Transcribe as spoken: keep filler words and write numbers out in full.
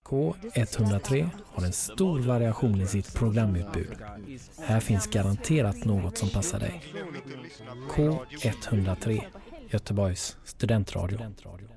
K etthundratre har en stor variation i sitt programutbud. Här finns garanterat något som passar dig. K etthundratre, Göteborgs studentradio.